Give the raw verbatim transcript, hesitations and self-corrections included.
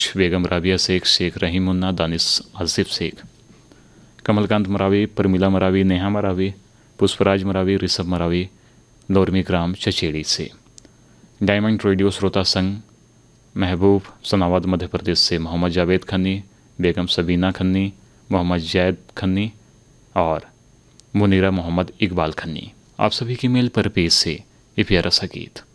बेगम राबिया शेख, शेख रहीम मुन्ना, दानिश आसिफ शेख, कमलकांत मरावी, परमिला मरावी, नेहा मरावी, पुष्पराज मरावी, ऋषभ मरावी, नौरमी ग्राम चचेड़ी से। Diamond radio श्रोता संघ महबूब सनावद मध्य प्रदेश से मोहम्मद जावेद खन्नी, बेगम सबीना खन्नी, मोहम्मद जैद खन्नी और मुनीरा मोहम्मद इकबाल खन्नी, आप सभी की मेल पर पेश से ये प्यारा सा गीत।